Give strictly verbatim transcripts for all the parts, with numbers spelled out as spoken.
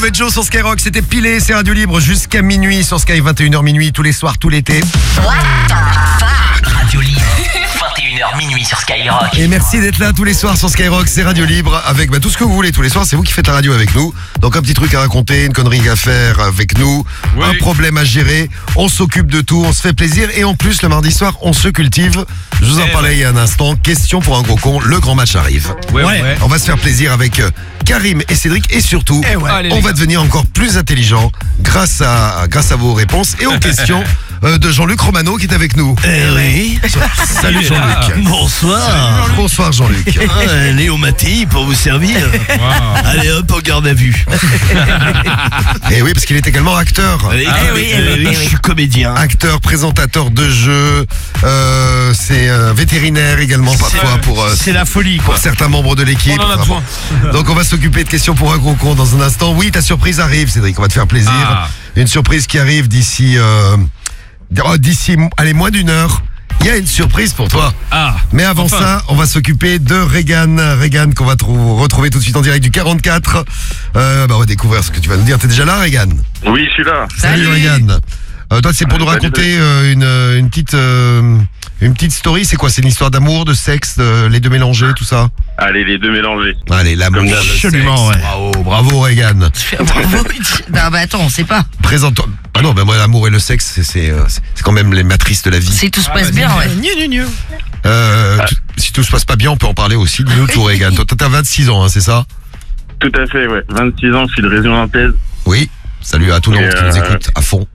Move et Joe sur Skyrock, c'était pilé, c'est Radio Libre jusqu'à minuit sur Sky, vingt et une heures minuit tous les soirs, tout l'été. What the fuck? Radio Libre, vingt et une heures minuit sur Skyrock. Et merci d'être là tous les soirs sur Skyrock, c'est Radio Libre avec bah, tout ce que vous voulez tous les soirs, c'est vous qui faites la radio avec nous. Donc un petit truc à raconter, une connerie à faire avec nous, oui. Un problème à gérer, on s'occupe de tout, on se fait plaisir et en plus le mardi soir on se cultive. Je vous en parlais il y a un instant, question pour un gros con, le grand match arrive. Ouais, ouais. Ouais. On va se faire plaisir avec Karim et Cédric et surtout eh ouais. Allez, on va devenir encore plus intelligent grâce à, grâce à vos réponses et aux questions euh, de Jean-Luc Romano qui est avec nous. Eh oui. Salut Jean-Luc. Bonsoir. Bonsoir Jean-Luc. Ah, Léo Mattei pour vous servir. Wow. Allez hop, en garde à vue. Et oui, parce qu'il est également acteur. Ah, eh oui, eh oui, eh oui, je suis comédien. Acteur, présentateur de jeux, euh, c'est euh, vétérinaire également parfois pour, euh, c'est la folie, quoi. Pour certains membres de l'équipe. On en a besoin. Donc on va s'occuper de questions pour un gros con dans un instant. Oui, ta surprise arrive Cédric, on va te faire plaisir. Ah. Une surprise qui arrive d'ici, euh, d'ici, allez, moins d'une heure. Il y a une surprise pour toi. Ah. Mais avant enfin. ça, on va s'occuper de Regan. Regan qu'on va trou- retrouver tout de suite en direct du quarante-quatre. Euh, bah on va découvrir ce que tu vas nous dire. T'es déjà là, Regan? Oui, je suis là. Salut, Salut. Regan. Euh, toi, c'est pour nous raconter euh, une, une petite, euh, une petite story. C'est quoi? C'est une histoire d'amour, de sexe, de, les deux mélangés, tout ça? Allez, les deux mélangés. Allez, l'amour, le absolument, sexe. Ouais. Bravo, bravo, Regan. Bravo. Non, bah attends, on sait pas. Présente-toi. Ah non, ben moi, l'amour et le sexe, c'est, c'est, c'est quand même les matrices de la vie. Si tout se passe ah, bien, ouais. Niu, niu, niu. Euh, ah. tu, si tout se passe pas bien, on peut en parler aussi. Dis-nous tout, Regan. Toi, t'as vingt-six ans, hein, c'est ça? Tout à fait, ouais. vingt-six ans, je suis de région nantaise. Oui. Salut à tout le monde qui euh... nous écoute à fond.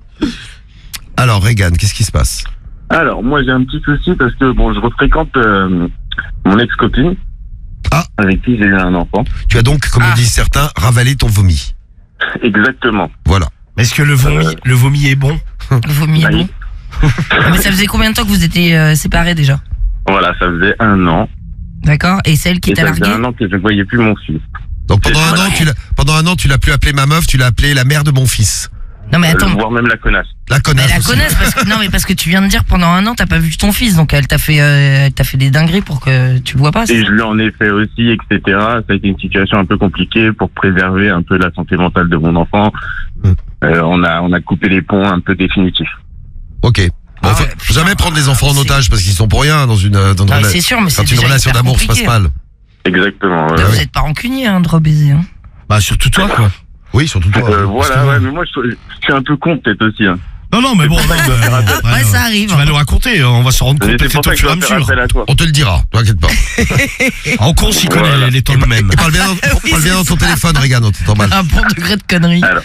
Alors, Regan, qu'est-ce qui se passe? Alors, moi, j'ai un petit souci parce que, bon, je refréquente euh, mon ex-copine. Ah. Avec qui j'ai eu un enfant. Tu as donc, comme ah. le disent certains, ravalé ton vomi. Exactement. Voilà. Est-ce que le vomi, euh... le vomi est bon? Le vomi est bon. Mais ça faisait combien de temps que vous étiez euh, séparés déjà? Voilà, ça faisait un an. D'accord. Et celle qui t'a largué? Ça faisait un an que je ne voyais plus mon fils. Donc pendant un, an, tu l'as, pendant un an, tu l'as plus appelé ma meuf, tu l'as appelé la mère de mon fils. Non mais attends. Euh, voire même la connasse. La connasse. Mais la connasse parce que non mais parce que tu viens de dire pendant un an t'as pas vu ton fils, donc elle t'a fait euh, elle t'a fait des dingueries pour que tu le vois pas. Et je lui en ai fait aussi, et cetera. Ça a été une situation un peu compliquée pour préserver un peu la santé mentale de mon enfant. Hum. Euh, on a on a coupé les ponts un peu définitifs. Ok. Bon, ah ouais, faut jamais prendre les enfants en c'est... otage parce qu'ils sont pour rien dans une dans une, non, c'est sûr, mais quand c'est une relation d'amour se passe mal. Exactement. Ouais. Là, vous êtes pas rancunier hein, de rebaiser. Hein. Bah surtout toi quoi. Oui, surtout toi. Euh, voilà, ouais, mais moi je, je suis un peu con peut-être aussi. Hein. Non, non, mais bon, non, bah, ouais, ouais, ça arrive. Tu vas nous raconter, on va se rendre compte peut-être au fur et à mesure. On te le dira, t'inquiète pas. En con, s'y connaît voilà. Les temps de même. Parle bien, oui, parle bien dans ton téléphone, Regan, on t'entend mal. Un bon degré de conneries. Alors,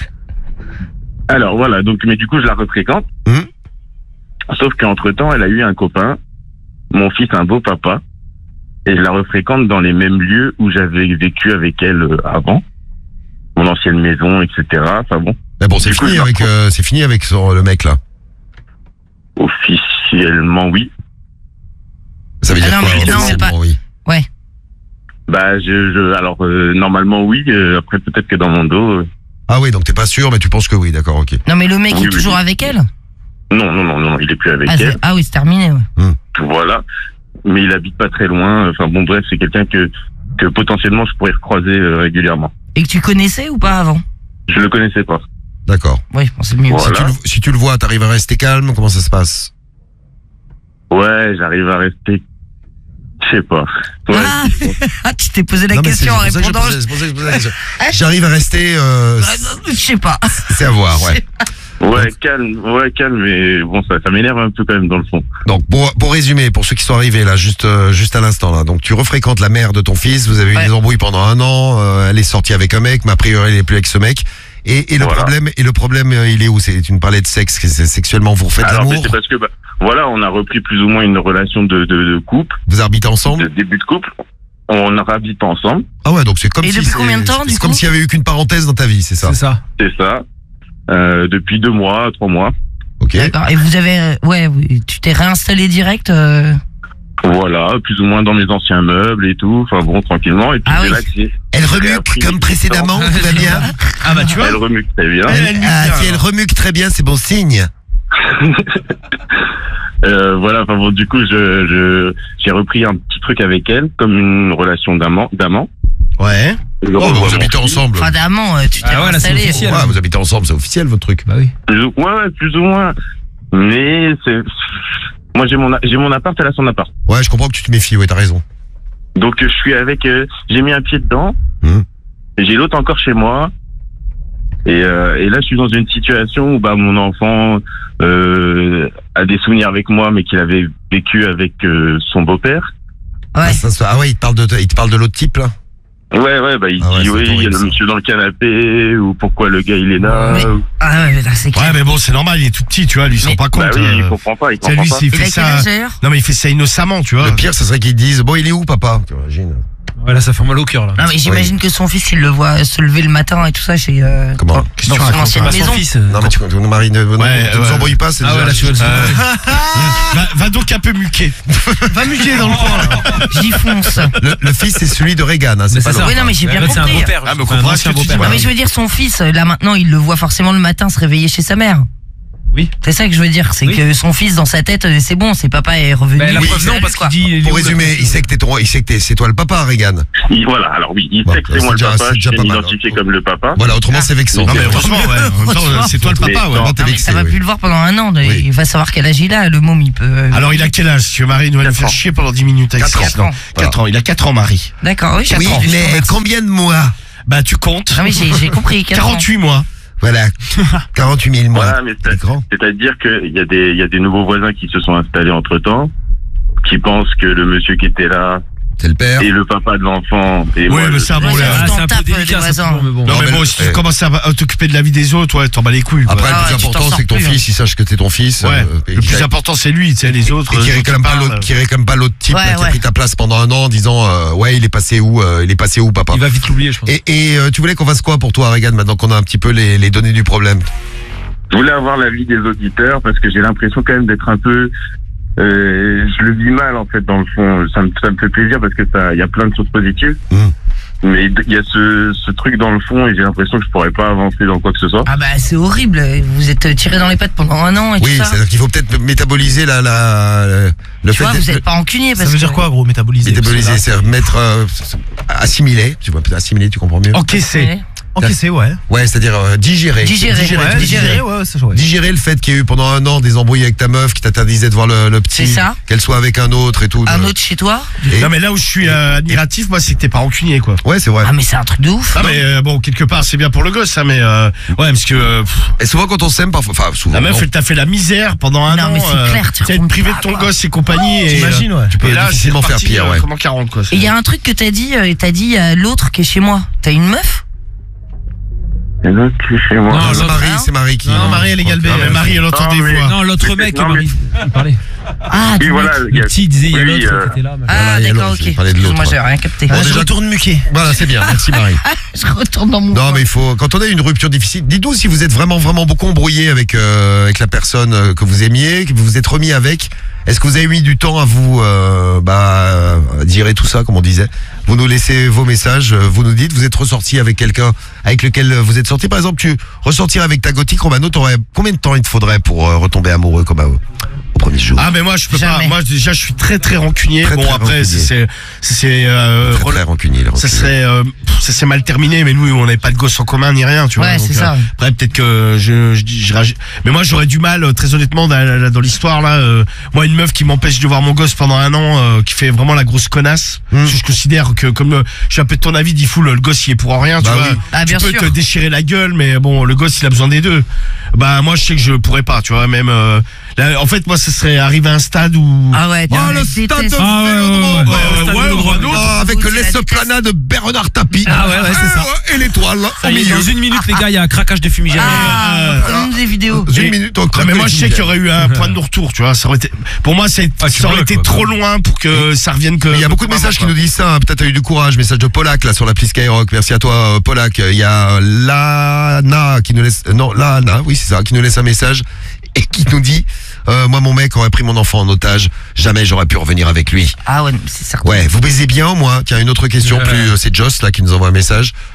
alors voilà, donc, mais du coup, je la refréquente. Hum. Sauf qu'entre temps, elle a eu un copain, mon fils, un beau papa, et je la refréquente dans les mêmes lieux où j'avais vécu avec elle euh, avant. Mon ancienne maison, et cetera. Enfin bon. Mais bon, c'est du fini coup, avec, euh, c'est fini avec son, le mec là. Officiellement, oui. Ça veut dire ah non, quoi? Mais non, mais pas... oui. Ouais. Bah, je, je alors euh, normalement oui. Euh, après peut-être que dans mon dos. Euh... Ah oui, donc t'es pas sûr, mais tu penses que oui, d'accord, ok. Non, mais le mec oui, est toujours oui. avec elle? Non, non, non, non, il est plus avec ah, elle. Ah oui, c'est terminé. Ouais. Hum. Voilà. Mais il habite pas très loin. Enfin bon, bref, c'est quelqu'un que que potentiellement je pourrais recroiser euh, régulièrement. Et que tu connaissais ou pas avant? Je le connaissais pas. D'accord. Oui, bon, c'est mieux. Voilà. Si, tu le, si tu le vois, t'arrives à rester calme? Comment ça se passe? Ouais, j'arrive à rester... Je sais pas. Ouais, ah, ah, tu t'es posé la non, question en répondant... Posais, c'est pour ça que je posais la question. J'arrive à rester... Euh... Je sais pas. C'est à voir, ouais. Ouais, calme, ouais, calme, mais bon, ça, ça m'énerve un peu quand même dans le fond. Donc, pour, pour résumer, pour ceux qui sont arrivés là, juste, euh, juste à l'instant là, donc tu refréquentes la mère de ton fils, vous avez eu ouais. des embrouilles pendant un an, euh, elle est sortie avec un mec, mais a priori elle est plus avec ce mec. Et, et le voilà. problème, et le problème, euh, il est où? C'est, tu me parlais de sexe, c'est sexuellement vous refaites Alors, l'amour? C'est parce que, bah, voilà, on a repris plus ou moins une relation de, de, de couple. Vous habitez ensemble? De début de couple. On n'habite pas ensemble. Ah ouais, donc c'est comme et si. Et depuis combien de temps, du C'est coup comme s'il y avait eu qu'une parenthèse dans ta vie, c'est ça? C'est ça. C'est ça. Euh, depuis deux mois, trois mois. Ok. D'accord. Et vous avez, euh, ouais, tu t'es réinstallé direct euh... Voilà, plus ou moins dans mes anciens meubles et tout. Enfin bon, tranquillement. Et puis ah c'est oui. là que j'ai. Elle remuque comme précédemment, tout va bien. Ah bah tu vois. Elle remuque très bien. Elle, elle, ah, si elle remuque très bien, c'est bon signe. euh, voilà. Enfin bon, du coup, je, je, j'ai repris un petit truc avec elle, comme une relation d'amant, d'amant. Ouais. Je Oh, bah, revois vous mon habitez fils. ensemble. Enfin, d'amant, euh, tu t'es Ah ouais, là, c'est installé. officiel. Ouais, vous habitez ensemble, c'est officiel votre truc. Bah oui. Plus ou- Ouais, ouais, plus ou moins. Mais c'est... Moi, j'ai mon, a- j'ai mon appart, elle a son appart. Ouais, je comprends que tu te méfies, ouais, t'as raison. Donc, je suis avec... euh, j'ai mis un pied dedans. Mmh. Et j'ai l'autre encore chez moi. Et, euh, et là, je suis dans une situation où bah, mon enfant euh, a des souvenirs avec moi, mais qu'il avait vécu avec euh, son beau-père. Ouais. Ah, ça, ça- ah ouais, il te parle de, il te parle de l'autre type, là. Ouais, ouais, bah il Ah ouais, dit c'est oui, il y a horrible, le ça. monsieur dans le canapé, ou pourquoi le gars il est là. Mais- ou- Ah ouais, là, c'est clair. Ouais, mais bon, c'est normal, il est tout petit, tu vois, lui, il se rend Mais- pas compte. Bah oui, il euh, comprend pas, il c'est comprend lui, pas. s'il Il a fait quel ça. âge d'ailleurs? Non, mais il fait ça innocemment, tu vois. Le pire, ce serait qu'ils disent, bon, il est où, papa? Tu imagines. Ouais, là, ça fait mal au cœur, là. Non mais j'imagine que son fils il le voit se lever le matin et tout ça chez euh, Comment? dans, Qu'est-ce dans que tu son racontes? ancienne Bah, son maison. fils. euh, Non, mais tu, nos maris ne, ne, Ouais, ne nous ouais. embrouille pas, c'est Ah ouais, déjà- là, tu veux le Euh, va, va donc un peu muquer. Va muquer dans le coin, là. J'y fonce. le, le fils, c'est celui de Reagan, hein, c'est Mais pas c'est l'autre. Oui non mais j'ai bien En fait, c'est un compris. beau-père. Ah, mais Un comprends ancien ce que tu dis, beau-père. Non voilà. mais je veux dire son fils là maintenant il le voit forcément le matin se réveiller chez sa mère. Oui. C'est ça que je veux dire, c'est Oui. que son fils dans sa tête euh, c'est bon, c'est papa est revenu. Bah, la Oui, preuve, c'est à non, lui, parce quoi. qu'il dit. il est Pour où, résumer, le- il sait que t'es ton, il sait que t'es- c'est toi le papa, Regan. Il- voilà, alors oui, il Bon, sait que c'est c'est moi le déjà- papa, c'est je déjà suis pas mal, identifié hein. comme le papa. Voilà, autrement, c'est vexant. Non, mais Ok. heureusement, ouais. En même temps, c'est toi le papa, ouais. Vraiment, t'es Non, mais vexé, ça va oui. plus le voir pendant un an, Oui. il va savoir quel âge il a, le môme il peut. euh, Alors, il a quel âge? Parce que Marie nous va nous Quatre faire ans. chier pendant dix minutes avec Quatre ça. ans. sinon. quatre ans. Il a quatre ans, Marie. D'accord, oui, Oui, j'attends. Je te mais remercie. combien de mois? Bah, tu comptes. Non mais j'ai j'ai compris. quatre ans. quarante-huit mois. Voilà, quarante-huit mille mois. Voilà, mais c'est- C'est grand. c'est-à-dire qu'il y a des, il y a des nouveaux voisins qui se sont installés entre temps, qui pensent que le monsieur qui était là C'est le père. est le papa de l'enfant. Et Oui, moi, mais je- c'est un Ouais, problème. ça, Ah, je c'est t'en un tape, peu des délicat, ça, voisins. toujours, mais bon. Non, mais mais bon, le- si tu eh. commences à à t'occuper de la vie des autres, ouais, t'en bats les couilles. quoi. Après, Ah, le plus tu t'en important, sors c'est que ton plus, fils, il sache que t'es ton fils. Ouais. euh, et Le qu'il- plus important, c'est lui, tu sais, les autres. Et qui euh, réclame dont pas tu l'autre, parles. qui réclame pas l'autre type Ouais, là, qui a ouais. pris ta place pendant un an en disant euh, ouais, il est passé où, euh, il est passé où, papa. Il va vite l'oublier, je pense. Et, et euh, tu voulais qu'on fasse quoi pour toi, Regan, maintenant qu'on a un petit peu les, les données du problème? Je voulais avoir l'avis des auditeurs parce que j'ai l'impression quand même d'être un peu. Euh, je le vis mal en fait dans le fond. Ça me, ça me fait plaisir parce que ça, il y a plein de choses positives. Mmh. Mais il y a ce, ce truc dans le fond et j'ai l'impression que je pourrais pas avancer dans quoi que ce soit. Ah bah c'est horrible, vous êtes tiré dans les pattes pendant un an et Oui, tout ça. c'est-à-dire qu'il faut peut-être métaboliser la, la, le Tu fait vois, d'être- vous êtes pas rancunier parce Ça veut dire que- quoi, gros, métaboliser? métaboliser, c'est mettre euh, assimiler, tu vois, assimiler, tu comprends mieux. Encaissé. Encaissé, ouais. Ouais, c'est-à-dire euh, digérer. Digérer, digérer, ouais, digérer. digérer. ouais, c'est ouais. Digérer le fait qu'il y a eu pendant un an des embrouilles avec ta meuf qui t'interdisait de voir le, le petit, C'est ça. qu'elle soit avec un autre et tout. Un de- autre chez toi. Et- Non, mais là où je suis euh, admiratif, moi, c'est que t'es pas rancunier, quoi. Ouais, c'est vrai. Ah mais c'est un truc de ouf. Ah, mais euh, bon, quelque part, c'est bien pour le gosse, hein, mais euh, ouais, parce que euh, pff, Et souvent quand on s'aime, parfois, enfin souvent. la meuf, non. elle t'a fait la misère pendant un Non, an. mais c'est clair, tu t'as racontes privé pas, de ton quoi. gosse et compagnie. Et, T'imagines, ouais. Tu peux et là, c'est difficilement faire reparti, pire, euh, ouais. Comment quarante, quoi. c'est- Et il y a un truc que t'as dit, euh, t'as dit à l'autre qui est chez moi. T'as une meuf? Et donc, chez moi. Non, Non, c'est l'autre- Marie, c'est Marie qui. Non, Marie, elle est galbée. Non, mais Marie, elle entend Non, des mais- voix. Non, l'autre Mais- mec, non, mais- Marie. Il parlait. Ah, Oui, du voilà. mec. il y a- Le petit, il disait, il y a oui, l'autre euh, qui était là. mais- Ah Voilà, il y a d'accord, l'autre, ok. j'ai parlé de l'autre, Excuse-moi, j'ai ouais. rien capté. Bon, Ah, déjà- je retourne muquer. Voilà, c'est bien. Merci Marie. Je retourne dans mon Non, coin. mais il faut. Quand on a une rupture difficile, dites-nous si vous êtes vraiment, vraiment beaucoup embrouillé avec euh, avec la personne euh, que vous aimiez, que vous vous êtes remis avec. Est-ce que vous avez mis du temps à vous euh, bah, à digérer tout ça, comme on disait? Vous nous laissez vos messages, euh, vous nous dites, vous êtes ressorti avec quelqu'un avec lequel euh, vous êtes sorti. Par exemple, tu ressortirais avec ta gothique Romano, t'aurais combien de temps il te faudrait pour euh, retomber amoureux comme à- au premier jour? Ah mais moi je peux Jamais. pas. Moi déjà je suis très très rancunier. Très, bon très après rancunier. c'est c'est c'est euh, Très, très rela- rancunier, là, ça rancunier. serait euh, pff, ça s'est mal terminé, mais nous on n'avait pas de gosse en commun ni rien, tu vois. Ouais, donc, c'est euh, ça. Après peut-être que je, je, dis- je rage- mais moi j'aurais du mal euh, très honnêtement dans, dans l'histoire là. euh, moi une meuf qui m'empêche de voir mon gosse pendant un an, euh, qui fait vraiment la grosse connasse. Mm. Parce que je considère que comme euh, je suis un peu de ton avis, dit fou le, le gosse il est pour rien, tu Bah vois. oui. Ah, tu bien peux sûr. te déchirer la gueule, mais bon le gosse il a besoin des deux. Bah moi je sais que je pourrais pas, tu vois. Même euh, là, en fait moi ça serait arriver à un stade où Ah ouais, Oh, non, le mais stade déteste. de Ah, ouais, Vélodrome. ouais, ouais, Ouais, ouais, ouais, stade ouais, Vélodrome. ouais, avec Tu la l'esplanade de Bernard Tapie. Ah ouais, ouais, c'est ça. Et l'étoile Ça au y est, milieu. dans une minute, les gars, il y a un craquage de fumigène. Ah, comme des vidéos. Dans une Et- minute, on Non, craque mais le moi je sais fumigène. qu'il y aurait eu un point de non-retour, tu vois. Ça aurait été, pour moi, c'est, Ah, tu ça aurait bloques, été quoi. trop loin pour que ça revienne que. Il y a beaucoup de messages qui nous disent ça. hein. Peut-être t'as eu du courage. Message de Polak là sur l'appli Skyrock. Merci à toi, euh, Polak. Il y a Lana qui nous laisse, euh, non, Lana, oui c'est ça, qui nous laisse un message et qui nous dit, euh, moi mon mec aurait pris mon enfant en otage. Jamais j'aurais pu revenir avec lui. Ah ouais, c'est certain. Ouais, vous baisez bien au moins. Tiens, une autre question Ouais. plus, euh, c'est Joss là qui nous envoie un message.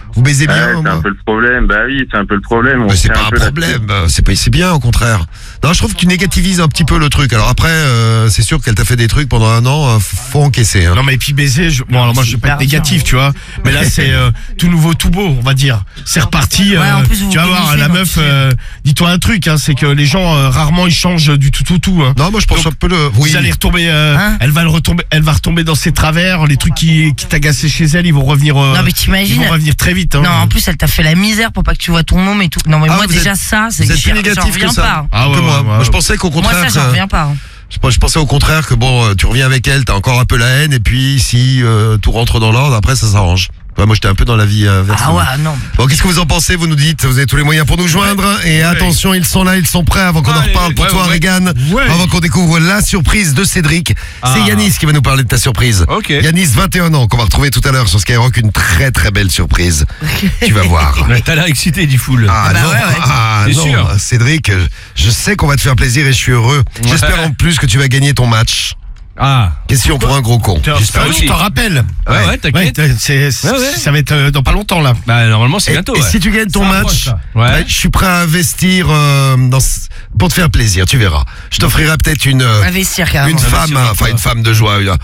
Vous baisez bien, Ouais, au c'est moins un peu le problème. Bah oui, c'est un peu le problème. On Mais c'est tient pas un peu la- problème, c'est pas, c'est bien au contraire. Non, je trouve que tu négativises un petit peu le truc. Alors après, euh, c'est sûr qu'elle t'a fait des trucs pendant un an, euh, faut encaisser. Hein. Non mais puis baiser, je... bon alors moi je vais pas être négatif, tu vois, mais là c'est euh, tout nouveau, tout beau, on va dire. C'est reparti. Ouais, en euh, plus, vous tu vas voir, bénissez la quand meuf, tu- euh, dis-toi un truc, hein, c'est que les gens euh, rarement ils changent du tout tout tout. Hein. Non, moi je pense Donc, un peu le. Oui. Vous allez retomber, euh, Hein elle va le retomber, elle va retomber dans ses travers, les trucs qui, qui t'agaçaient chez elle, ils vont revenir. euh, Non mais ils t'imagines. vont revenir très vite. Hein. Non, en plus elle t'a fait la misère pour pas que tu vois ton môme et tout. Non mais Ah, moi vous déjà êtes- ça, c'est Vous êtes plus j'en négatif que reviens ça. pas. Ah ouais, que moi. ouais, ouais. Moi, je pensais qu'au Moi contraire. ça j'en que- reviens pas. Je je pensais au contraire que bon, euh, tu reviens avec elle, t'as encore un peu la haine, et puis si euh, tout rentre dans l'ordre, après ça s'arrange. Ouais, moi j'étais un peu dans la vie euh, verso. Ah ouais, non. Bon, qu'est-ce que vous en pensez? Vous nous dites, vous avez tous les moyens pour nous joindre. Et attention, ils sont là, ils sont prêts avant qu'on en Allez, reparle pour ouais, toi, ouais. Regan. Ouais. Avant qu'on découvre la surprise de Cédric. Ah. C'est Yanis qui va nous parler de ta surprise. Ok. Yanis, vingt et un ans, qu'on va retrouver tout à l'heure sur Skyrock. Une très très belle surprise. Tu vas voir. Ouais, T'as l'air excité, dit Foul. Ah bah non, ouais, ouais. ah, C'est non. sûr. Cédric, euh, je sais qu'on va te faire plaisir et je suis heureux. J'espère en plus que tu vas gagner ton match. Ah. Question pour un gros con. J'espère. Ah oui, je t'en rappelle. Ouais, ouais, t'inquiète. Ouais, c'est- c'est- Ouais, ouais. Ça va être euh, dans pas longtemps là. Bah, normalement, c'est Et, bientôt. et ouais. si tu gagnes ton Ça match, approche, ça. Ouais. bah, je suis prêt à investir euh, dans, ce- pour te faire plaisir, tu verras. Je t'offrirai peut-être une, euh, Investir carrément. une femme, Investir, enfin quoi. une femme de joie, une-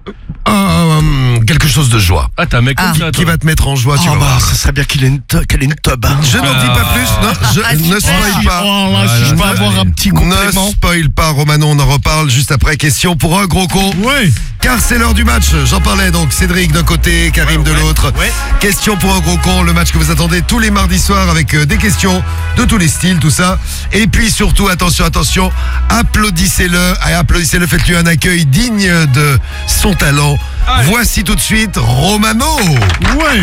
euh, quelque chose de joie. Ah, t'as un mec comme Ah. ça, Qui toi. va te mettre en joie, tu Oh vas bah, voir. ça serait bien qu'il ait une to- qu'elle ait une tub. Je n'en dis pas plus, non, je Ah, ne super. spoil pas. Oh là, si Ah, je peux là, avoir un petit Ne complément. spoil pas, Romano, on en reparle juste après. Question pour un gros con. Ouais. Car c'est l'heure du match. J'en parlais donc. Cédric d'un côté, Karim de l'autre. ouais. Question pour un gros con. Le match que vous attendez tous les mardis soirs avec euh, des questions de tous les styles, tout ça. Et puis surtout, attention, attention, applaudissez-le. Et applaudissez-le, faites-lui un accueil digne de son talent. Allez. Voici tout de suite Romano. Ouais. Ouais,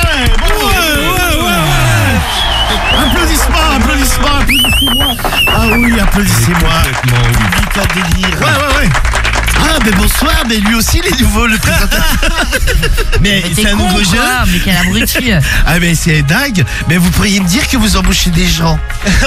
ouais, ouais. Applaudissements, applaudissements, applaudissez-moi. Ah oui, applaudissez-moi. Public à délire. Ouais, ouais, ouais. Ah, mais bonsoir, mais lui aussi, il est nouveau, le présentateur. mais Mais c'est t'es un con nouveau jeune. quoi, mais quel abruti. Ah, mais c'est dingue. Mais vous pourriez me dire que vous embauchez des gens.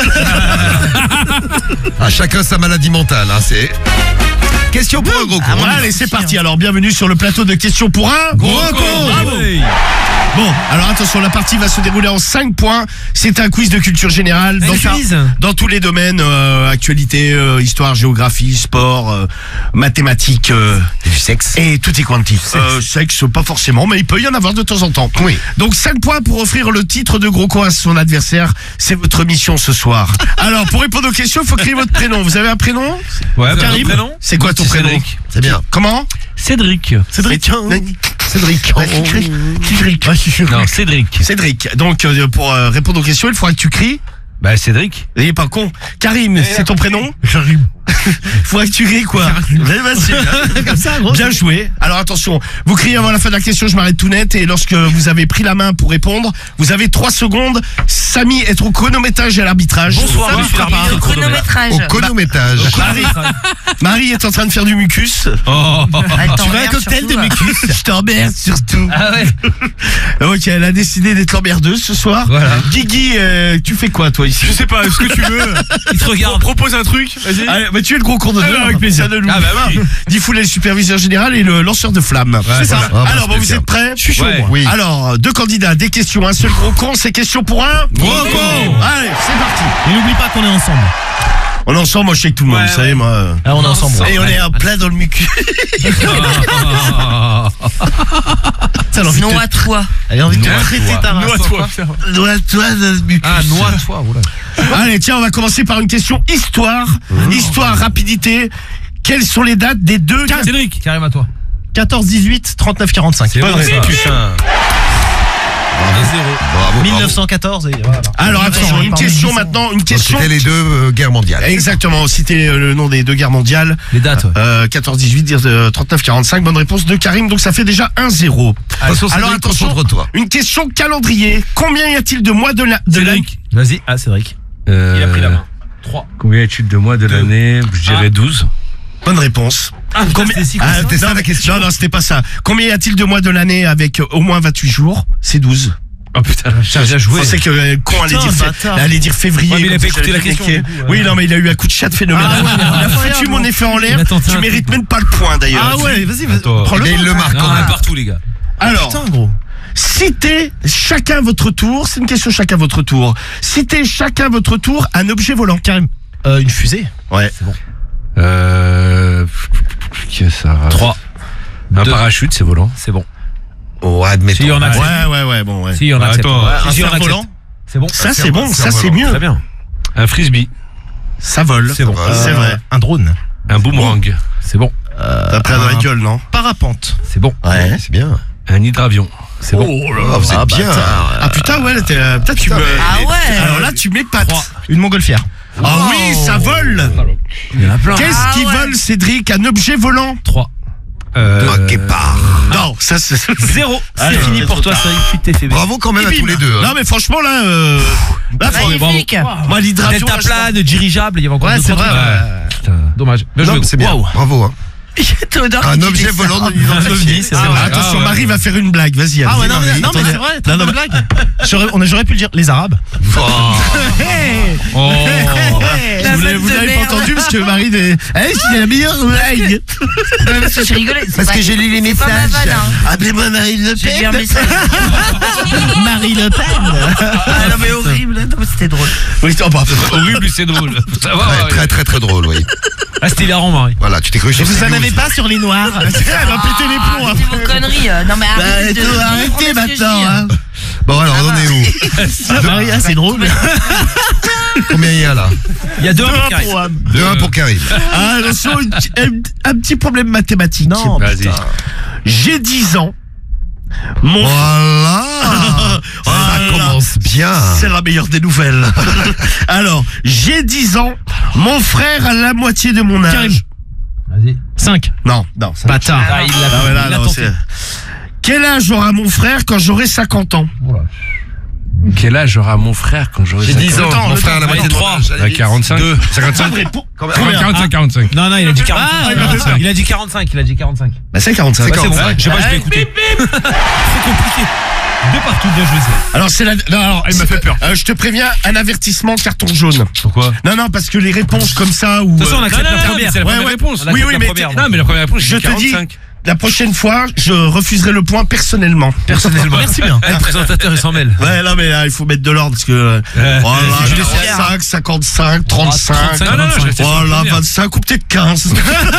À chacun sa maladie mentale. Hein, c'est. Question pour un gros con. Ah, allez, c'est parti. Alors, bienvenue sur le plateau de questions pour un gros con. Bravo. Bon, alors attention, la partie va se dérouler en cinq points. C'est un quiz de culture générale dans, quiz. dans tous les domaines, euh, actualité, euh, histoire, géographie, sport, euh, mathématiques euh, Du sexe. et tout est quanti. Euh, sexe, pas forcément, mais il peut y en avoir de temps en temps. Oui. Donc cinq points pour offrir le titre de gros con à son adversaire. C'est votre mission ce soir. Alors, pour répondre aux questions, il faut crier votre prénom. Vous avez un prénom? Ouais, bah, Karim, ton prénom c'est quoi ton C'est prénom? Cédric. C'est bien. Comment? Cédric. Cédric. Cédric. Ouais, Cédric. Cédric. Non, Cédric. Cédric, donc euh, pour euh, répondre aux questions, il faudra que tu cries. Bah, Cédric. Il est pas con. Karim, c'est ton prénom? Karim. Il faudra que tu cries quoi. Ouais, bah, c'est bien. Comme ça, gros. Bien joué. Alors attention, vous criez avant la fin de la question, je m'arrête tout net. Et lorsque vous avez pris la main pour répondre, vous avez trois secondes. Samy est au chronométrage et à l'arbitrage. Bonsoir, Samy, monsieur prépare. l'arbitre. Le chronométrage. Au chronométrage. Marie, Marie est en train de faire du mucus. Oh. Attends, Tu veux un merde, cocktail surtout, de euh, mucus? Je t'emmerde surtout. Ah ouais. Ok, elle a décidé d'être l'emmerdeuse ce soir. Voilà. Guigui, euh, tu fais quoi toi ici? Je sais pas, est-ce que tu veux Il te regarde. Propose un truc, vas-y. Allez, bah, tu es le gros con de deux. Ah, avec plaisir. de Ah bah oui. Diffoul est le superviseur général et le lanceur de flammes. Ouais, c'est ça. voilà. Ah, bah, Alors, bon, c'est vous bien. êtes prêts? Je suis chaud, Ouais. moi. Oui. Alors, deux candidats, des questions, un seul gros con, c'est question pour un Gros con. Allez, c'est parti. Et n'oublie pas qu'on est ensemble. On est ensemble, moi je sais que tout le monde, Ouais, vous savez, moi. Ah, on est ensemble. Et on est en plein dans le mucus. Ça, l'envie de Non te- à toi. Elle a envie de te Noie-toi. traiter ta race. Noie-toi. Noie-toi dans le mucus. Ah, noie-toi. Oula. Allez, tiens, on va commencer par une question histoire. Histoire, rapidité. Quelles sont les dates des deux Cédric, carrément à toi. quatorze dix-huit trente-neuf quarante-cinq. C'est Bonne bon, ça. réponse. Putain. un zéro. Bravo. mille neuf cent quatorze et voilà. Alors attention, une Pardon, question dix ans. maintenant, une Donc, question. C'était les deux euh, guerres mondiales. Exactement, citer euh, le nom des deux guerres mondiales. Les dates. ouais. Euh, quatorze dix-huit, euh, trente-neuf quarante-cinq. Bonne réponse de Karim, donc ça fait déjà un zéro. Attention, Alors, Cédric, attention. concentre-toi. Une question calendrier. Combien y a-t-il de mois de la de l'année? Cédric. Vas-y. Ah, Cédric. Il a pris la main. trois. Combien est-il de mois de l'année? Je dirais douze. Bonne réponse. Ah, Combien- c'était si Ah, con, ça. C'était ça non, la question. Non, non, c'était pas ça. Combien y a-t-il de mois de l'année avec euh, au moins vingt-huit jours? C'est douze. Oh putain. Putain, bien joué. Je pensais que euh, con allait Putain, dire, bâtard. elle allait dire février. Ouais, mais il a comme pas ça, écouté j'allais la question, niquer. du coup, ouais. Oui, non, mais il a eu un coup de chat phénoménal. Ah ouais, il a incroyable. foutu mon effet en Il l'air. a tenté Tu un mérites truc. même pas le point d'ailleurs. Ah ouais, vas-y, vas-y. Attends. Prends-le. Mais il le marque Non, quand on est même. partout, les gars. Alors, Putain, gros. Citez chacun votre tour, c'est une question chacun votre tour. Citez chacun votre tour un objet volant. Karim. Euh, une fusée. Ouais. C'est bon. Euh. Qu'est-ce que ça trois. Un Deux. parachute, c'est volant. C'est bon. Oh, admettons. Si on accepte. Ouais, ouais, ouais, bon, ouais. Si on accepte. Attends, Ouais, un si on accepte. cerf-volant. C'est bon. Ça, c'est bon, ça, c'est mieux. Très bien. Un frisbee. Ça vole. C'est bon. Euh, C'est vrai. Un drone. Un boomerang. C'est bon. T'as pris dans la gueule, non? Parapente. C'est bon. Ouais, c'est bien. Un hydravion. C'est bon. Oh là Oh, vous êtes bien. Ah putain, ouais, t'es, euh, peut-être tu me. Ah ouais. Alors là, tu m'épates. Une montgolfière. Ah oui, ça vole. Il y en a plein. Qu'est-ce Ah qui ouais. vole, Cédric? Un objet volant? trois. Euh. Un guépard. Non, ça c'est. Zéro. Allez, C'est fini c'est pour trop toi, tard. Cédric. Puis t'es fait. Bravo quand même à Bim. tous les deux. hein. Non mais franchement là, euh... là faut- Magnifique. moi l'hydravion. Delta là, je- plane, dirigeable, il y avait encore Ouais, d'autres c'est vrai. trucs. ouais. Putain. Dommage. Bien Non, joué. mais c'est bien. Waouh. Bravo. Hein. Théodore Un qui objet dit ça. volant de Un ovni, c'est Ah, vrai. ouais, attention, Ah, ouais. Marie va faire une blague. Vas-y. Ah vas-y, ouais, non, mais, Marie. non, mais Attendez. c'est vrai, Non, t'as non, une mais- blague. J'aurais, on a, j'aurais pu le dire, les Arabes. Hey Oh. La Vous l'avez meuf vous de l'avez pas merde. entendu parce que Marie est. Eh, c'est la meilleure blague. Ouais, parce que j'ai rigolé. c'est Parce pas- que j'ai lu les c'est pas ma messages. vanne, hein. Appelez-moi Marie Le J'ai lu un Pen. message. Marie Le Pen. Ah non mais horrible. Non, mais c'était drôle. Oui, oh, bah, Horrible, c'est drôle. Ça va, Très, ouais. très très très drôle, oui. Ah, c'était hilarant, Marie. Voilà, tu t'es cru chez vous en Céline. avez pas sur les noirs. Elle va péter les plombs. Arrêtez vos conneries. euh, Non mais Bah, arrêtez de. arrêtez comprenez ce que je maintenant. dis, Hein. Bon alors, on en est où? Marie, ah, c'est drôle. Combien il y a là? Il y a deux un pour Karim. deux un pour Karim. Ah, attention, une- un, un petit problème mathématique. Non, Vas-y. J'ai dix ans. Mon Voilà. Ça Voilà. commence bien. C'est la meilleure des nouvelles. Alors, j'ai dix ans. Mon frère a la moitié de mon âge. Karim. Vas-y. cinq. Non, non. ça- Bâtard. Ah, il Ah ouais, là, il l'a non, tenté. c'est- Quel âge aura mon frère quand j'aurai cinquante ans? Quel âge aura mon frère quand j'aurai J'ai dix cinquante ans. Mon frère a la moitié de mon âge. À quarante-cinq. Deux. cinquantacinq. Combien? quarante-cinq, quarante-cinq. Non, non, il a dit quarante-cinq. Ah, il a fait ça. il a dit quarante-cinq. Il a dit quarante-cinq. Bah, c'est quarante-cinq. C'est Ouais, c'est bon. quarante-cinq. Je sais pas, je l'ai écouté. C'est compliqué. De partout, bien joué. Alors, c'est la. Non, alors, elle m'a fait peur. je te préviens, un avertissement carton jaune. Pourquoi? Non, non, parce que les réponses comme ça ou. De toute façon, on euh, accepte non, la non, première. mais c'est la Ouais, première ouais. réponse. On Oui, accepte oui, la mais première. Non, mais la première réponse, Je j'ai te dis, quarante-cinq. la prochaine fois, je refuserai le point personnellement. Personnellement. Merci bien. Le présentateur, il s'en mêle. Ouais, non, mais là, il faut mettre de l'ordre parce que. euh, Euh, Voilà, je laisse faire. quarante-cinq, cinquante-cinq, trente-cinq. trente-cinq, Non, non, non, je restais sur la Voilà, première. vingt-cinq ou peut-être quinze.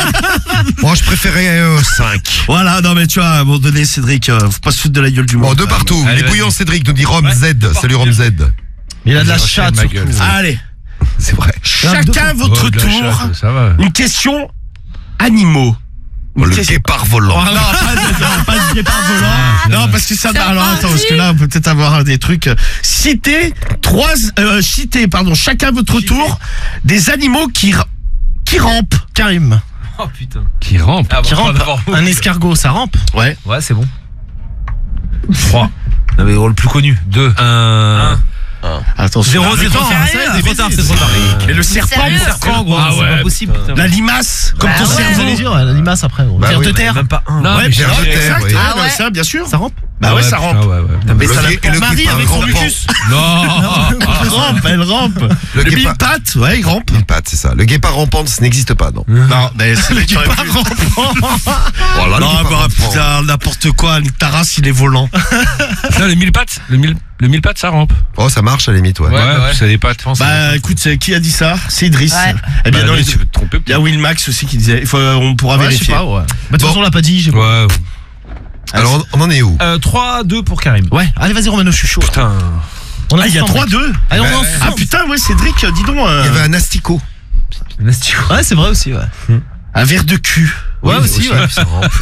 Moi, je préférais euh, cinq. Voilà, non, mais tu vois, à un moment donné, Cédric, euh, faut pas se foutre de la gueule du Bon, monde. deux partout. Allez, Les vas-y. bouillons Cédric nous dit Rome Ouais, Z. deux partout. Salut Rome Z. Il a de la Je chatte. ma gueule. Allez, C'est vrai. chacun votre Oh, de la tour. chatte, ça va. Une question animaux. Oh, le question- guépard volant. Oh, non, pas de, non, pas de guépard volant. Non, parce que ça, C'est alors attends, parce que là, on peut peut-être avoir des trucs. Citez trois, euh, citez, pardon, chacun votre tour, des animaux qui, ra- qui rampent. Karim. Oh putain. Qui rampe. Ah, Qui bon, rampe. d'abord. Un escargot, ça rampe. Ouais. Ouais, c'est bon. trois. Non, mais le plus connu. deux. un. Attention. zéro, c'est trop Attends, tard. ça y est, C'est trop tard, c'est trop tard. Et le serpent, Sérieux le serpent, gros. Ah ouais, c'est pas possible. putain. La limace, comme Bah ton ouais. cerveau. la limace après. Bah Ver oui, de mais terre. Même pas un. Non, Ouais, mais j'ai bien, Ver de terre, exact. oui. Ouais, Ah non, ouais. ça, bien sûr. Ça rampe. Bah ouais, ça putain, rampe. ouais, ouais. Mais Le ça gué- et le Marie guépard avec son rampant. mucus. Non. Elle rampe, elle rampe. Le Le guépard- mille pattes, ouais, il rampe. Mille pattes, c'est ça. Le guépard rampant, ça n'existe pas, non. Non, mais c'est le guépard rampant. Oh là, le Non, guépard bah rampant. putain, n'importe quoi, une tarasse, il est volant. Non, le mille pattes. Le mille, le mille pattes, ça rampe. Oh, ça marche à la limite, ouais. Ouais, bah ouais. ça a des pattes. Bah écoute, c'est- qui a dit ça? C'est Idriss. Ouais. Eh bien, Bah, non, lui, il tu peux te tromper. y a Will Max aussi qui disait. Il faut, on pourra vérifier. ouais. Bah, de toute Bon. façon, on l'a pas dit. j'ai- Ouais. Alors, on on en est où? Euh, trois deux pour Karim. Ouais, allez, vas-y, Romano, je suis chaud. Putain. On Ah, il y a ensemble. trois deux. Allez, on est Ouais. Ah ensemble. putain, ouais, Cédric, dis donc. euh, Il y avait un asticot. Ouais, c'est vrai aussi, ouais. Un verre de cul. Ouais, aussi, ouais. Ça rampe.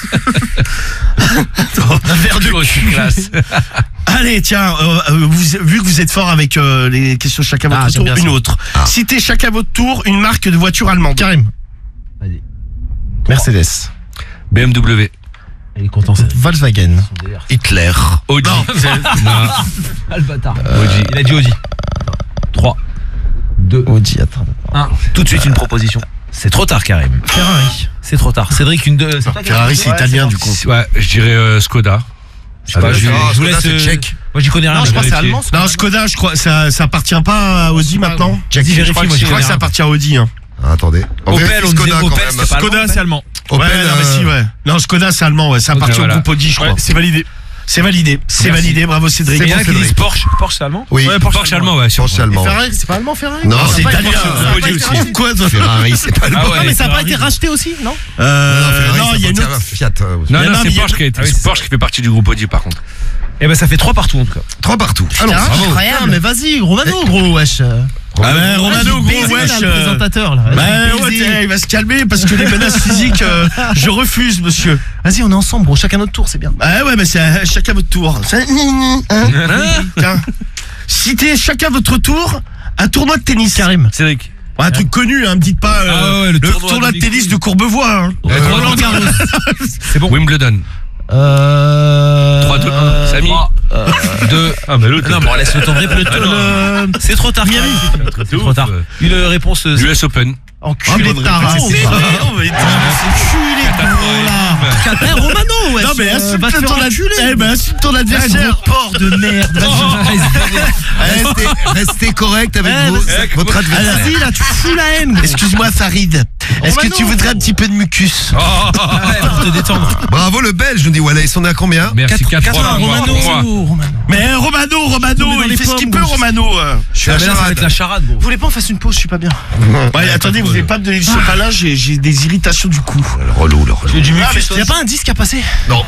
Un verre de Je suis classe. Allez, tiens, euh, euh, vous, vu que vous êtes fort avec euh, les questions chacun Ah, votre j'aime tour, bien une ça. autre. Ah. Citez chacun votre tour une marque de voiture allemande. Karim. Vas-y. Mercedes. B M W. Il est content, ça. Volkswagen. Hitler. Audi. Non, Non. Ah, le bâtard. Audi. Il a dit Audi. trois, deux, Audi, attends. un. Tout de suite une proposition. C'est trop tard, Karim. Ferrari. C'est trop tard. Cédric, une deux. c'est pas Ferrari, c'est Ouais, italien, du parti. coup. Ouais, je dirais euh, Skoda. Je sais pas, je, Ah, je vous Skoda, laisse. c'est euh, tchèque. Moi, j'y connais rien. Non, mais je crois que c'est vérifier. allemand. Non, Skoda, je crois, ça, ça appartient pas à Audi maintenant. Vas-y, vérifie, je crois, moi, que- j'y je crois connais que ça rien. appartient à Audi. Hein. Ah, attendez. On Opel, vérifie on disait Skoda, quand Opel, même. c'était pas allemand. Skoda, c'est allemand. Opel, ouais, non, mais euh, si, ouais. Non, Skoda, c'est allemand, ouais. Ça appartient voilà. au groupe Audi, je crois. C'est validé. C'est validé, c'est Merci. validé, bravo Cédric. Il y en a bon, qui disent Cédric. Porsche. Porsche, c'est allemand Oui, Ouais, Porsche allemand, ouais. Porsche allemand. Ferrari, c'est pas allemand Ferrari Non, C'est pas italien. été- euh, ça a pas été Audi racheté. Quoi toi Ferrari, c'est pas le Ah bon. ouais. Non, mais ça a pas Ferrari. été racheté aussi, non Euh, Non, Ferrari, non, ça il y a une appartient autre. à Fiat. euh, Non, Il y en a non, un, mais il c'est y a- Porsche qui a été- Ah oui, c'est c'est Porsche qui fait partie du groupe Audi par contre. Eh ben, ça fait trois partout en tout cas. Trois partout. Putain, Alors, bravo. Ah, incroyable. mais vas-y, Romano, gros, wesh. Ah ben Romano, Ah, gros, j'ai baisé, wesh. là, le euh, présentateur, là. Bah J'ai ouais, baisé. tiens, il va se calmer parce que les menaces physiques, euh, je refuse, monsieur. Vas-y, on est ensemble, gros, chacun notre tour, c'est bien. Ah ouais, mais c'est à chacun votre tour. C'est- hein Tiens. Citez chacun votre tour un tournoi de tennis. Karim. Cédric. Ouais, un truc connu, hein, me dites pas euh, Ah ouais, le tournoi de de tennis Ligue. de Courbevoie. Hein. Euh, Roland Garros. C'est bon. Wimbledon. Euh. trois deux un. Samy. deux. Ah, mais l'autre. Non, bon, laisse le temps de répondre. Ah, non. Euh, C'est trop tard. Karim. C'est trop tard. Une réponse. euh, U S Open. Enculé de ta Ah, race. c'est pas- non, mais- Enculé de gros, là. Eh, Romano, wesh. Non mais euh, insulte va te ton faire adversaire. enculer. Eh ben insulte ton adversaire. Gros porc de merde. Vas-y. Restez, restez correct avec Eh, vos- vas-y. votre adversaire. Vas-y, là, tu fous la haine. gros. Excuse-moi Farid. Est-ce que Romano. tu voudrais un petit peu de mucus pour te détendre. Bravo le Belge, nous dit Wallace. On est à combien? Merci, quatre trois pour moi. Romano, pour moi. Romano. Mais Romano, Romano, Mets dans il les fait ce qu'il pommes, peut gros. Romano. euh. Je suis à Ah, mais là, ça va être charade. la charade, gros. Vous voulez pas on fasse une pause, je suis pas bien. Ouais, attendez, vous n'allez pas me donner du sopalin, j'ai j'ai des irritations du cou. Le relou, le relou. Du Ah, mais mucus. Y'a pas un disque à passer? Non.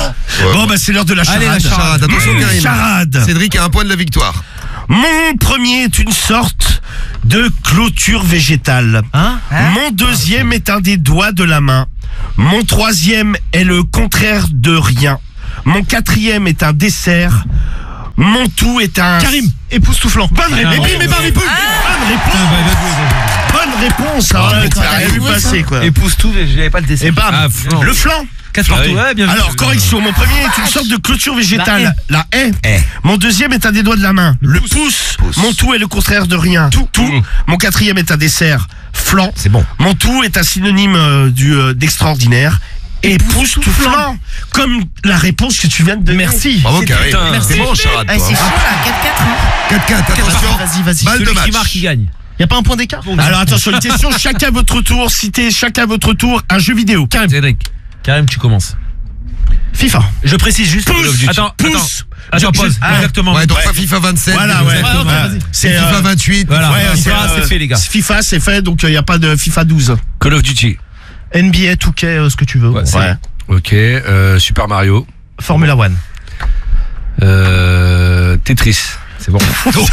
Bon bah c'est l'heure de la charade. Allez, la Charade, attention Karim. Charade. Cédric a un point de la victoire. Mon premier est une sorte de clôture végétale. Hein? Mon deuxième est un des doigts de la main. Mon troisième est le contraire de rien. Mon quatrième est un dessert. Mon tout est un... Karim, époustouflant. Bonne réponse. Ah, Mais mais Marie Pouille, bonne réponse. Bonne réponse. Ah, mais ça t'as a vu trouvé passer quoi. Épouse tout, mais j'avais pas le dessert. Et bam, Ah, f- le flanc. quatre Ah partout. oui. Ouais, bien vu. Alors, correction, mon premier est une sorte de clôture végétale. La La haie. Mon deuxième est un des doigts de la main. Le pouce. Mon tout est le contraire de rien. Tout. Tout. Mon quatrième est un dessert. Flan. C'est bon. Mon tout est un synonyme euh, du euh, d'extraordinaire. Et pouce tout flan. Comme la réponse que tu viens de donner. Merci. Bravo Karim. Putain. C'est bon charade Ah, toi. c'est chaud là, quatre quatre. Hein. quatre quatre, attention. Vas-y, vas-y. Balle de Celui match. qui marque, il gagne. Y'a pas un point d'écart? Alors attention, une question, chacun votre tour. Citez chacun votre tour un jeu vidéo. Karim. Cédric. Karim, tu commences. FIFA. Je précise juste. Pouce. Attends, Pouce. attends, Je- pause. ah, Exactement. Ouais, donc pas FIFA vingt-sept. Voilà, mais ouais. exactement. Ouais, ok, vas-y. C'est C'est, FIFA euh, vingt-huit. Voilà. Ouais, FIFA, euh, c'est fait, les gars. FIFA, c'est fait, donc il n'y a pas de FIFA douze. Call of Duty. N B A, deux K, euh, ce que tu veux. Ouais, c'est- Ouais. Ok. euh, Super Mario. Formula One. Euh, Tetris. C'est bon.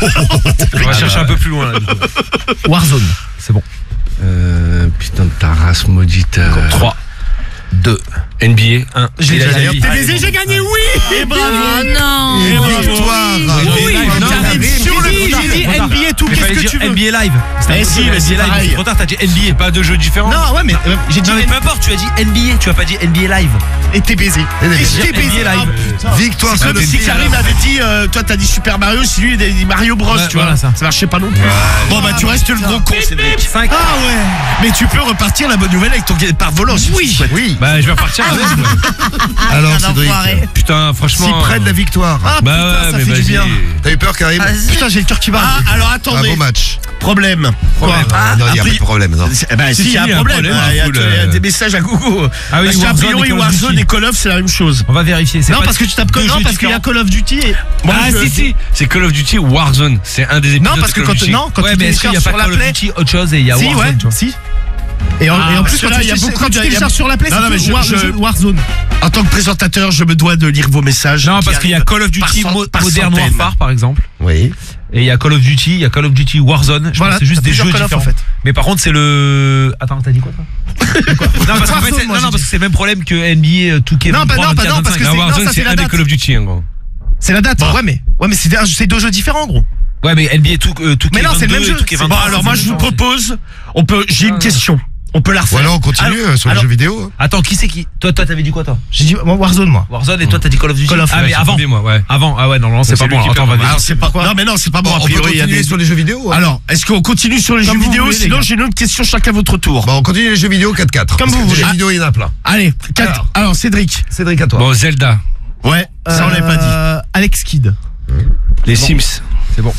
On va chercher un peu plus loin, là. du coup. Warzone. C'est bon. Euh, putain de ta race maudite. euh, trois. deux. N B A. un. Je l'ai Il a déjà dit. dit. T V Z, j'ai gagné, oui. Et bravo. Oh non. Et bravo. victoire. Oui, non, Karim, mais sur le j'ai dit, coup, j'ai dit N B A, tout, Mais qu'est-ce fallait que dire tu veux? N B A live. C'était Eh un si, peu mais c'est N B A live. pareil. Trop tard, t'as dit N B A. Pas deux jeux différents. Non, ouais, mais euh, j'ai dit Non, mais peu importe, tu as dit N B A. Tu as pas dit N B A live. Et T B Z. Et Et T B Z. T B Z. N B A live. Victoire sur Comme le si Karim avait dit, euh, toi t'as dit Super Mario, si lui il a dit Mario Bros, Ouais, tu vois. voilà, ça. Ça marchait pas non plus. Bon bah tu restes le gros con, Cédric. cinq. Ah ouais. Mais tu peux repartir la bonne nouvelle avec ton départ volant. si tu le souhaites. Oui. Bah, je vais repartir avec. Alors Un Cédric, enfoiré. Putain, franchement. si près de la victoire. Ah, Bah putain, ouais, ça mais fait du vas-y. bien. T'as eu peur Karim? Vas-y. Putain, j'ai le cœur qui bat. Ah alors Un attendez. beau match. Problème. Problème. Quoi Non, il n'y a Ah, pas de problème. Non. Eh ben, si, il y a un il y a un problème. problème, Il y a, cool, il y a euh. des messages à Google. Ah oui, Parce qu'a Warzone priori, et Call of Warzone Duty. et Call of, c'est la même chose. On va vérifier. c'est Non, pas- parce que tu tapes deux que non, jeux parce qu'il y a différents. Call of Duty et. Moi, Ah, je- si, si. C'est Call of Duty Warzone. C'est un des épisodes. Non, parce de que Call quand of Duty. non, quand Ouais, tu mais est-ce qu'il y a télécharges pas sur la Call of Play. Duty autre chose et il y a Si, ouais, Warzone, tu vois. si. Et en, Ah, et en plus, parce que quand là, tu, il y a sais- beaucoup quand de- tu il y a- télécharges sur la Play, Non, c'est non, mais que je- War- je- le jeu Warzone. En tant que présentateur, je me dois de lire vos messages. Non, qui parce qu'il y a arrivent Call of par Duty cent- Mo- par Modern centaines. Warfare, par exemple. Oui. Et il y a Call of Duty, il y a Call of Duty Warzone. Je Voilà, pense que c'est juste t'as des jeux plusieurs Call of, différents. en fait. Mais par contre, c'est le. Attends, t'as dit quoi, toi Non, parce qu'en fait, c'est- moi, non, j'ai non, parce que c'est le même problème que N B A, tout qui est Non, bah non, bah non, parce que Non, c'est- non, Warzone, ça, c'est c'est la un des date. Call of Duty, en gros. C'est la date. Ouais, mais ouais, mais c'est des- c'est deux jeux différents, gros. Ouais, mais N B A, tout, euh, tout qui Mais est non, c'est le vingt-deux même et jeu. tout qui est C'est- Bon, vingt-trois, alors c'est moi, le je même vous jeu. propose, on peut, j'ai une question. On peut la refaire. Voilà, on continue Alors- euh, sur les alors- jeux vidéo. hein. Attends, qui c'est qui Toi, toi, t'avais dit quoi, toi J'ai dit moi, Warzone, moi. Warzone et toi, t'as dit Call of Duty. Call of, Ah, ouais, mais J'ai avant. oublié, moi, ouais. Avant, ah ouais, non, non, c'est C'est pas lui bon. qui Attends, on va perd. vérifier. Alors, c'est pas quoi Non, mais non, c'est pas bon. Bon, A on peut priori, il y a continuer des. sur les jeux vidéo. hein. Alors, est-ce qu'on continue sur les Comme jeux vous vidéo voulez, les Sinon, gars. j'ai une autre question, chacun votre tour. Bon, on continue les jeux vidéo quatre quatre. Comme Parce vous que Les voulez. jeux vidéo, il y en a plein. Allez, quatre. Alors. Alors, Cédric. Cédric, à toi. Bon, Zelda. Ouais, ça on l'avait pas dit. Euh, Alex Kidd. Les Sims. C'est bon.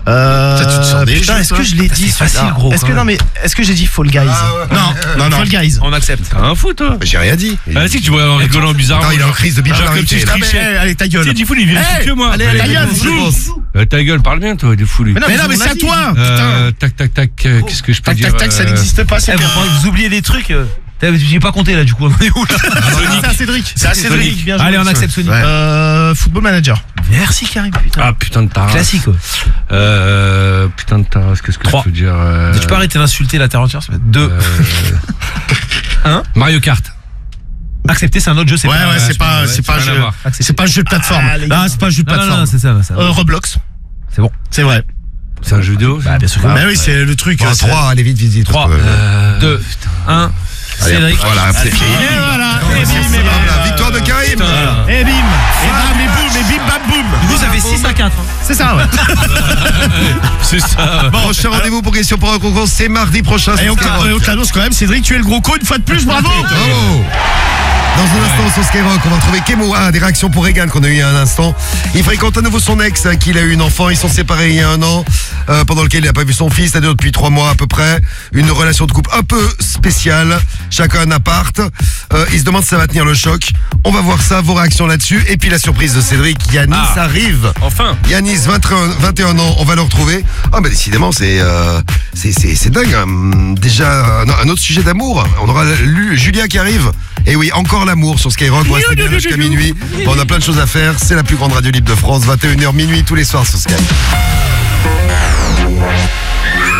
Euh, Ça, tu te sors des putain, choses, est-ce toi que je l'ai dit C'est facile, celui-là gros, Est-ce quand que même. non mais est-ce que j'ai dit Fall Guys Ah, ouais. Non, non, non, Fall Guys. On accepte. T'as un fou, toi. J'ai rien dit. Ah, si, tu vois, en rigolant bizarrement. Attends, il est en crise de Genre comme bipolarité. si je là. trichais. Eh, allez, ta gueule. Tu sais, du fou, il vient Hey, que moi. allez, allez, Allez, ta gueule, réponse, Flou. réponse. Euh, ta gueule, parle bien, toi, des fous, lui. Mais non, mais, Mais non, mais on c'est l'a à dit. toi. Euh, Putain. tac, tac, tac, euh, qu'est-ce que je peux Tac, dire tac, tac, ça euh, n'existe pas. Eh, C'est vous, Pierre. vous oubliez des trucs. euh. Putain, J'ai pas compté là, du coup. On est où là C'est à Cédric. C'est à Cédric. Bien joué. Allez, on accepte Sonic. Ouais. Euh, Football Manager. Merci Karim, putain. Ah, putain de ta race. Classique, quoi. Euh, putain de ta race, qu'est-ce que Trois. je peux dire euh, Tu peux arrêter d'insulter la terre entière, ça va être deux. euh, Un. Mario Kart. Accepter, c'est un autre jeu, c'est Ouais, pas. ouais, c'est pas, c'est pas un rien à jeu. voir. C'est pas un jeu de plateforme. Ah, les Non, gars. c'est pas un jeu de Non, non, non, plateforme. c'est ça, ça. Euh, Roblox. C'est bon. C'est vrai. C'est un jeu vidéo ça Bah, bien sûr que Mais oui. oui, c'est le truc. Bon, euh, c'est- trois, allez vite, vite, vite. Trois. Euh, Euh, Deux. Un. allez, Cédric. Voilà, c'est fini. Et voilà. Et C'est bim, ça, et bam. la victoire de Karim. Et bim. Et bam, et boum, et bim, bam, boum. Du coup, ça fait six à quatre. C'est ça, ouais. C'est ça. Bon, prochain rendez-vous pour question pour un concours, c'est mardi prochain. Et sur on t'a- Skyrock. et on t'annonce quand même, Cédric, tu es le gros con une fois de plus, bravo. Bravo. Dans un instant sur Skyrock, on va retrouver Kemo. Ah, des réactions pour Regan qu'on a eu il y a un instant. Il fréquente à nouveau son ex, hein, qu'il a eu une enfant. Ils sont séparés il y a un an, euh, pendant lequel il n'a pas vu son fils, c'est-à-dire depuis trois mois à peu près. Une relation de couple un peu spéciale. Chacun un appart. Euh, il se demande si ça va tenir le choc. On va voir ça, vos réactions là-dessus. Et puis la surprise de Cédric, Yanis Ah. arrive. Enfin. Yanis, vingt et un, vingt et un ans, on va le retrouver. Ah bah décidément, c'est euh, c'est c'est c'est dingue. Hein. Déjà, un, un autre sujet d'amour. On aura lu Julia qui arrive. Et oui, encore l'amour sur Skyrock. On reste bien jusqu'à minuit. Bon, on a plein de choses à faire. C'est la plus grande radio libre de France. vingt et une heures minuit tous les soirs sur Skyrock.